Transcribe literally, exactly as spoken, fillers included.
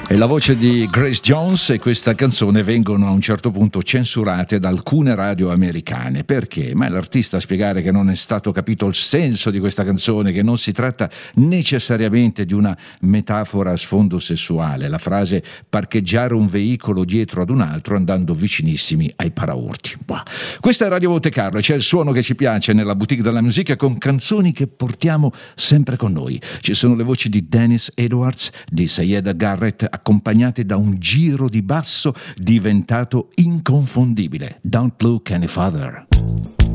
E la voce di Grace Jones e questa canzone vengono a un certo punto censurate da alcune radio americane. Perché? Ma l'artista a spiegare che non è stato capito il senso di questa canzone, che non si tratta necessariamente di una metafora a sfondo sessuale. La frase parcheggiare un veicolo dietro ad un altro andando vicinissimi ai paraurti. Bah. Questa è Radio Monte Carlo e c'è il suono che ci piace nella boutique della musica con canzoni che portiamo sempre con noi. Ci sono le voci di Dennis Edwards, di Seyeda Garrett, accompagnate da un giro di basso diventato inconfondibile. Don't Look Any Further.